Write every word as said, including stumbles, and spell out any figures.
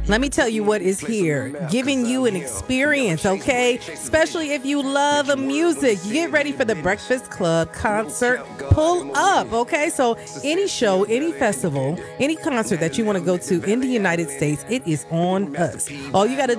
Let me tell you what is here, giving you an experience, okay? Especially if you love music. Get ready for the Breakfast Club concert. Pull up, okay? So any show, any festival, any concert that you want to go to in the United States, it is on us. All you got to